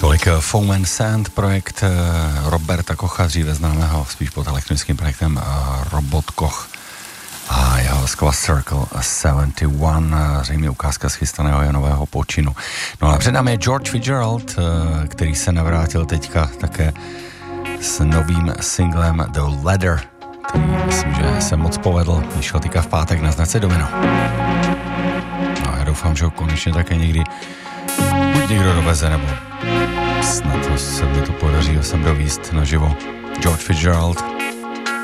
Tolik Foam and Sand, projekt Roberta Kocha, dříve známého spíš pod elektronickým projektem Robot Koch, a jeho skvělá Circle 71, zřejmě ukázka z chystaného nového počinu. No a před námi je George Fitzgerald, který se navrátil teďka také s novým singlem The Ladder, který myslím, že se moc povedl, vyšel teďka v pátek na značce Domino. No a já doufám, že ho konečně také někdy buď někdo doveze, nebo snad se mi to podaří ho sem dovízt naživo. George Fitzgerald.